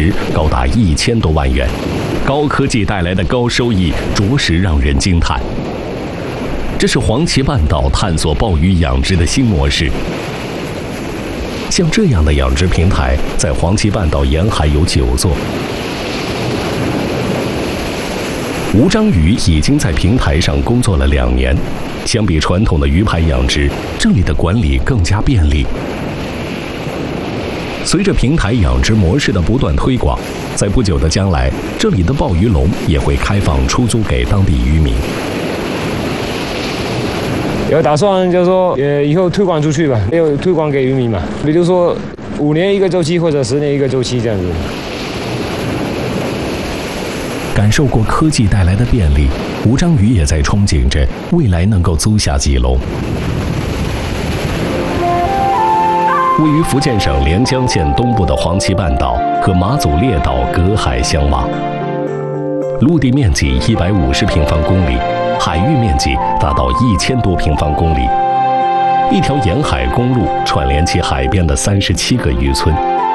值高达1000多万元，高科技带来的高收益着实让人惊叹。这是黄岐半岛探索鲍鱼养殖的新模式。像这样的养殖平台，在黄岐半岛沿海有9座。吴章宇已经在平台上工作了2年，相比传统的鱼排养殖，这里的管理更加便利。随着平台养殖模式的不断推广，在不久的将来，这里的鲍鱼笼也会开放出租给当地渔民。 有打算就是说，以后推广出去吧，也有推广给渔民嘛。比如说5年一个周期，或者10年一个周期这样子。 感受过科技带来的便利，吴章宇也在憧憬着未来能够租下几笼。位于福建省连江县东部的黄岐半岛和马祖列岛隔海相望，陆地面积150平方公里，海域面积达到1000多平方公里，一条沿海公路串联起海边的37个渔村。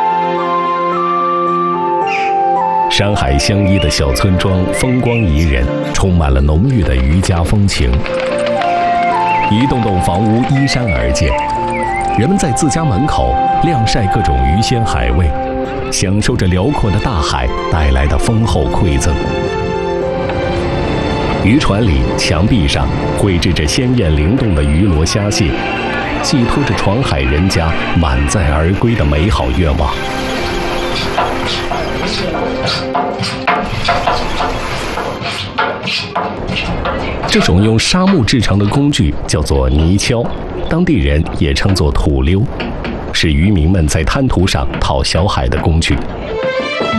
山海相依的小村庄风光宜人，充满了浓郁的渔家风情。一栋栋房屋依山而建，人们在自家门口晾晒各种鱼鲜海味，享受着辽阔的大海带来的丰厚馈赠。渔船里、墙壁上绘制着鲜艳灵动的鱼螺虾蟹，寄托着闯海人家满载而归的美好愿望。这种用沙木制成的工具叫做泥锹，当地人也称作土溜，是渔民们在滩涂上讨小海的工具。